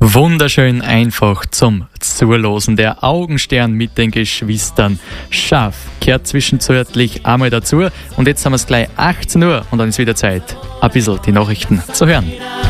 Wunderschön einfach zum Zulosen. Der Augenstern mit den Geschwistern Schaff kehrt zwischenzeitlich einmal dazu. Und jetzt haben wir es gleich 18 Uhr und dann ist wieder Zeit, ein bisschen die Nachrichten zu hören.